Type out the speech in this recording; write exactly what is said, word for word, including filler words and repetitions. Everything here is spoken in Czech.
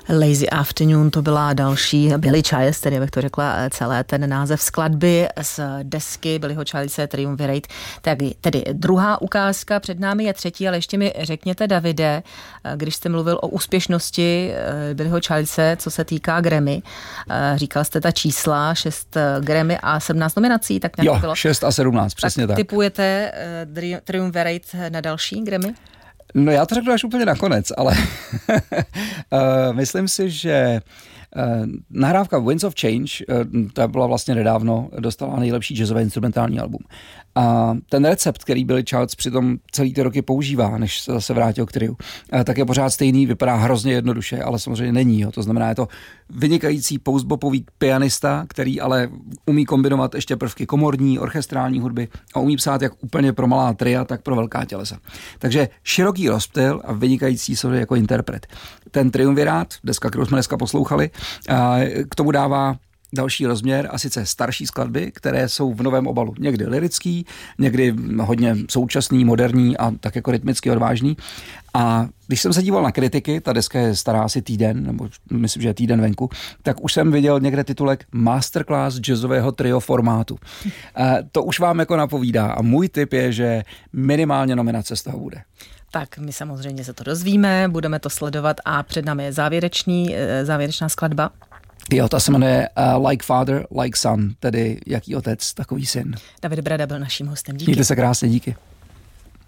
Lazy Afternoon, to byla další, Billy Childs, tedy bych to řekla celé ten název skladby z desky Billyho Childse Triumvirate. Tak, tedy druhá ukázka, před námi je třetí, ale ještě mi řekněte, Davide, když jste mluvil o úspěšnosti Billyho Childse, co se týká Grammy, říkal jste ta čísla, šest Grammy a sedmnáct nominací, tak nějak jo, bylo. šest a sedmnáct, přesně tak. Tak tipujete Triumvirate na další Grammy? No já to řeknu až úplně nakonec, ale uh, myslím si, že uh, nahrávka Winds of Change, uh, ta byla vlastně nedávno, dostala nejlepší jazzové instrumentální album. A ten recept, který Billy Childs přitom celý ty roky používá, než se zase vrátil k triu, uh, tak je pořád stejný, vypadá hrozně jednoduše, ale samozřejmě není. Jo. To znamená, je to vynikající postbopový pianista, který ale umí kombinovat ještě prvky komorní, orchestrální hudby a umí psát jak úplně pro malá tria, tak pro velká tělesa. Takže široký rozptyl a vynikající sobě jako interpret. Ten Triumvirát, deska, kterou jsme dneska poslouchali, k tomu dává další rozměr a sice starší skladby, které jsou v novém obalu. Někdy lirický, někdy hodně současný, moderní a tak jako rytmicky odvážný. A když jsem se díval na kritiky, ta deska je stará asi týden, nebo myslím, že je týden venku, tak už jsem viděl někde titulek Masterclass jazzového trio formátu. E, to už vám jako napovídá a můj tip je, že minimálně nominace z toho bude. Tak my samozřejmě se to dozvíme, budeme to sledovat a před námi je závěrečný, závěrečná skladba. Jo, ta se jmenuje uh, Like Father, Like Son, tedy jaký otec, takový syn. David Brada byl naším hostem. Díky. Mějte se krásně, díky.